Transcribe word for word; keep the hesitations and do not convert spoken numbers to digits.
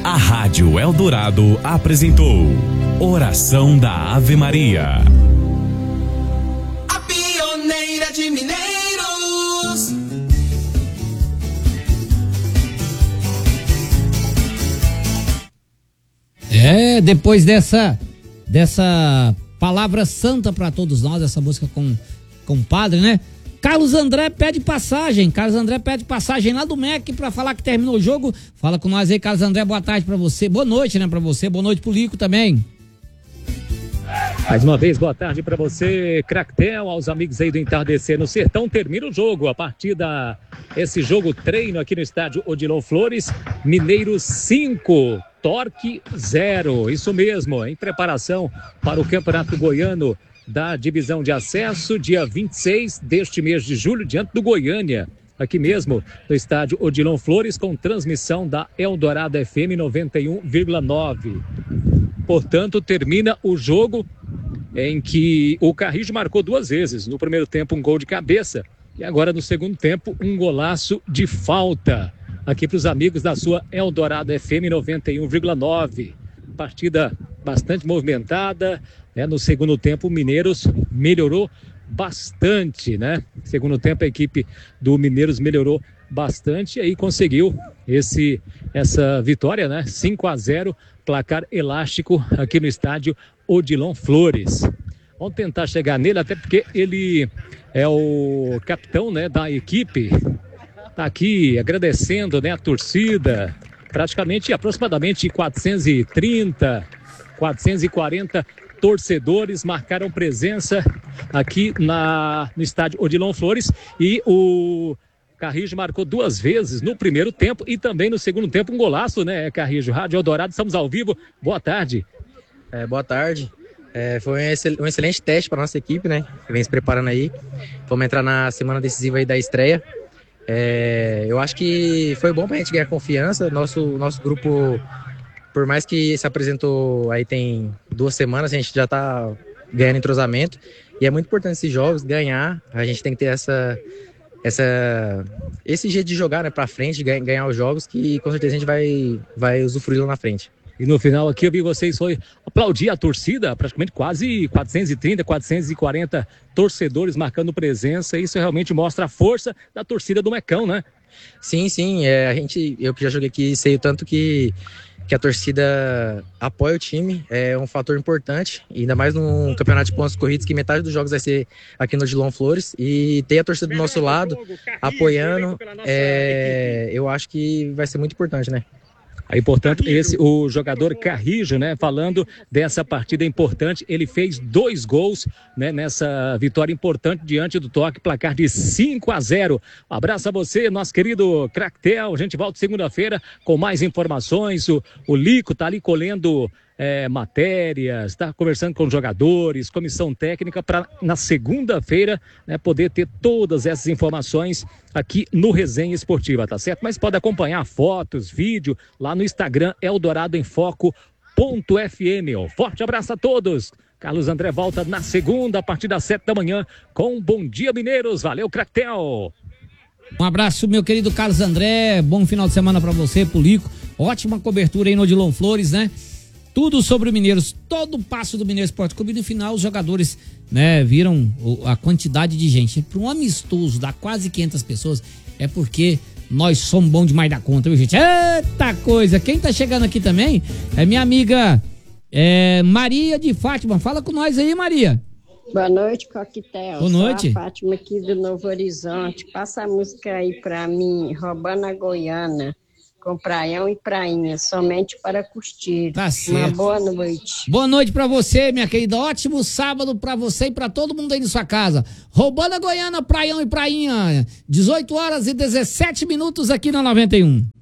A Rádio Eldorado apresentou Oração da Ave Maria. A pioneira de Mineiros. É, depois dessa dessa palavra santa para todos nós, essa música com, com o padre, né? Carlos André pede passagem, Carlos André pede passagem lá do M E C pra falar que terminou o jogo. Fala com nós aí, Carlos André, boa tarde pra você, boa noite, né, pra você, boa noite pro Lico também. Mais uma vez, boa tarde pra você, Cractel, aos amigos aí do Entardecer no Sertão. Termina o jogo, a partir da esse jogo treino aqui no estádio Odilon Flores. Mineiros cinco, Torque zero, isso mesmo, em preparação para o Campeonato Goiano da divisão de acesso, dia vinte e seis deste mês de julho, diante do Goiânia, aqui mesmo no estádio Odilon Flores, com transmissão da Eldorado F M noventa e um vírgula nove. Portanto, termina o jogo em que o Carrijo marcou duas vezes. No primeiro tempo, um gol de cabeça, e agora no segundo tempo, um golaço de falta. Aqui para os amigos da sua Eldorado F M noventa e um vírgula nove. Partida bastante movimentada, né? No segundo tempo, o Mineiros melhorou bastante, né? Segundo tempo, a equipe do Mineiros melhorou bastante e aí conseguiu esse, essa vitória, né? cinco a zero, placar elástico aqui no estádio Odilon Flores. Vamos tentar chegar nele, até porque ele é o capitão, né, da equipe. Tá aqui agradecendo, né, a torcida. Praticamente, aproximadamente quatrocentos e trinta, quatrocentos e quarenta torcedores marcaram presença aqui na, no estádio Odilon Flores, e o Carrijo marcou duas vezes no primeiro tempo e também no segundo tempo um golaço, né, Carrijo? Rádio Eldorado, estamos ao vivo, boa tarde. É, boa tarde, é, foi um, excel, um excelente teste para nossa equipe, né, que vem se preparando aí. Vamos entrar na semana decisiva aí da estreia. É, eu acho que foi bom pra gente ganhar confiança. Nosso, nosso grupo, por mais que se apresentou aí tem duas semanas, a gente já tá ganhando entrosamento. E é muito importante esses jogos, ganhar. A gente tem que ter essa, essa, esse jeito de jogar, né, pra frente, ganhar, ganhar os jogos, que com certeza a gente vai, vai usufruir lá na frente. E no final aqui eu vi vocês foi aplaudir a torcida, praticamente quase quatrocentos e trinta, quatrocentos e quarenta torcedores marcando presença. Isso realmente mostra a força da torcida do Mecão, né? Sim, sim, é, a gente, eu que já joguei aqui, sei o tanto que, que a torcida apoia o time, é um fator importante, ainda mais num campeonato de pontos corridos, que metade dos jogos vai ser aqui no Odilon Flores, e ter a torcida do nosso lado, apoiando, é, eu acho que vai ser muito importante, né? Aí, portanto, esse, o jogador Carrijo, né, falando dessa partida importante, ele fez dois gols, né, nessa vitória importante diante do Torque, placar de cinco a zero. Um abraço a você, nosso querido Cractel. A gente volta segunda-feira com mais informações. O, o Lico tá ali colhendo é, matérias, tá conversando com os jogadores, comissão técnica, para na segunda-feira, né, poder ter todas essas informações aqui no Resenha Esportiva, tá certo? Mas pode acompanhar fotos, vídeo lá no Instagram Eldorado em Foco ponto F M. Um forte abraço a todos. Carlos André volta na segunda a partir das sete da manhã com Bom Dia Mineiros. Valeu, Cractel. Um abraço, meu querido Carlos André. Bom final de semana para você, pro Lico. Ótima cobertura aí no Odilon Flores, né? Tudo sobre o Mineiros, todo o passo do Mineiro Esporte Clube. E no final os jogadores, né, viram a quantidade de gente. Para um amistoso dá quase quinhentas pessoas, é porque nós somos bons demais da conta, viu, gente? Eita coisa! Quem tá chegando aqui também é minha amiga é, Maria de Fátima. Fala com nós aí, Maria. Boa noite, Coquetel. Boa noite. Sou a Fátima aqui do Novo Horizonte. Passa a música aí pra mim, Roubando a Goiana, com praião e prainha, somente para curtir. Tá certo. Uma boa noite. Boa noite pra você, minha querida. Ótimo sábado pra você e pra todo mundo aí na sua casa. Roubando a Goiana, praião e prainha. dezoito horas e dezessete minutos aqui na noventa e um.